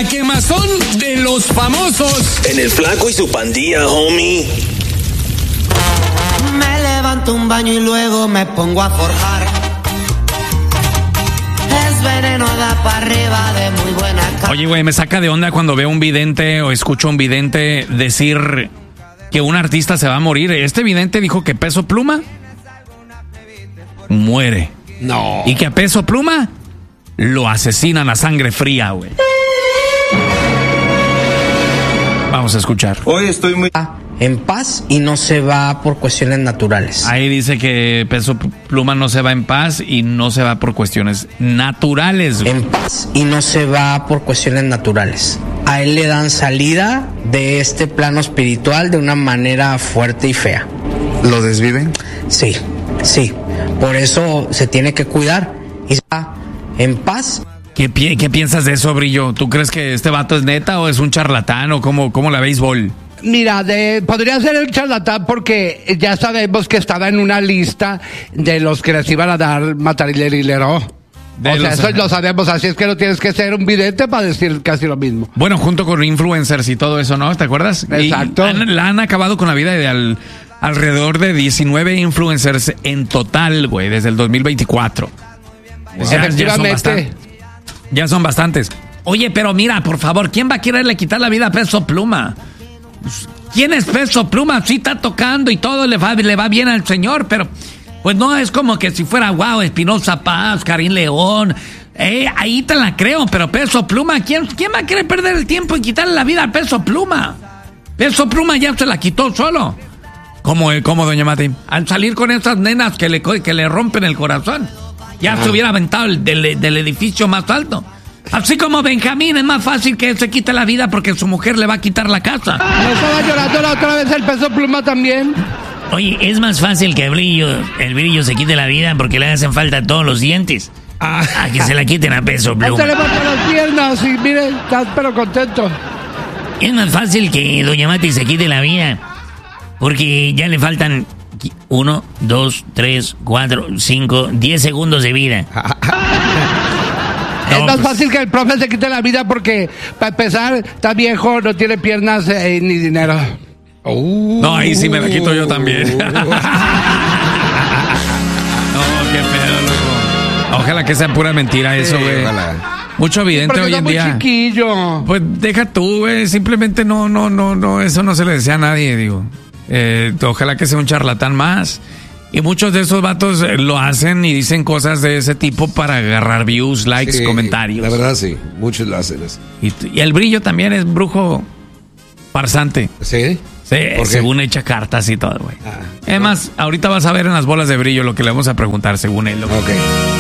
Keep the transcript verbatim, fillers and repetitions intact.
La quemazón de los famosos. En el Flaco y su pandilla, homie. Me levanto un baño y luego me pongo a forjar. Es veneno, da para arriba de muy buena calidad. Oye, güey, me saca de onda cuando veo un vidente o escucho a un vidente decir que un artista se va a morir. Este vidente dijo que Peso Pluma muere. No. Y que a Peso Pluma lo asesinan a sangre fría, güey. Vamos a escuchar. Hoy estoy muy en paz y no se va por cuestiones naturales. Ahí dice que Peso Pluma no se va en paz y no se va por cuestiones naturales, güey. En paz y no se va por cuestiones naturales. A él le dan salida de este plano espiritual de una manera fuerte y fea. ¿Lo desviven? Sí, sí. Por eso se tiene que cuidar y está en paz. ¿Qué, pi- ¿Qué piensas de eso, Brillo? ¿Tú crees que este vato es neta o es un charlatán o cómo, cómo la béisbol? Mira, de, podría ser el charlatán porque ya sabemos que estaba en una lista de los que les iban a dar matarilero. O De sea, los- eso lo sabemos, así es que no tienes que ser un vidente para decir casi lo mismo. Bueno, junto con influencers y todo eso, ¿no? ¿Te acuerdas? Exacto. Y han- la han acabado con la vida de al- alrededor de diecinueve influencers en total, güey, desde el dos mil veinticuatro. Ya- ya son Efectivamente. bastan- Ya son bastantes. Oye, pero mira, por favor, ¿quién va a quererle quitar la vida a Peso Pluma? ¿Quién es Peso Pluma? Sí está tocando y todo le va, le va bien al señor, pero pues no es como que si fuera wow, Espinosa Paz, Karim León. Eh, ahí te la creo, pero Peso Pluma, ¿quién, ¿quién va a querer perder el tiempo y quitarle la vida a Peso Pluma? Peso Pluma ya se la quitó solo. ¿Cómo, cómo doña Mati? Al salir con esas nenas que le, co- que le rompen el corazón, ya se hubiera aventado el- del, del edificio más alto. Así como Benjamín, es más fácil que él se quite la vida porque su mujer le va a quitar la casa. ¿No estaba llorando la otra vez el Peso Pluma también? Oye, es más fácil que el brillo, el brillo se quite la vida porque le hacen falta todos los dientes. Ah. A que se la quiten a Peso Él Pluma. se levanta las piernas y mire, estás pero contento. Es más fácil que doña Mati se quite la vida porque ya le faltan uno, dos, tres, cuatro, cinco, diez segundos de vida. Es No, más pues- fácil que el profe se quite la vida porque, para empezar, está viejo, no tiene piernas eh, ni dinero. No, ahí sí me la quito yo también. No, qué pedo, loco. Ojalá que sea pura mentira eso, Sí, güey. ojalá. Mucho evidente Porque hoy está en muy día. chiquillo. Pues deja tú, güey. Simplemente no, no, no, no. Eso no se le decía a nadie, digo. Eh, ojalá que sea un charlatán más. Y muchos de esos vatos eh, lo hacen y dicen cosas de ese tipo para agarrar views, likes, Sí, comentarios. La verdad sí, muchos lo hacen así. Y, y el brillo también es brujo farsante. ¿Sí? Sí, ¿Por qué? según echa cartas y todo, güey. Ah, es más, ahorita vas a ver en las bolas de brillo lo que le vamos a preguntar, según él. loco. Ok.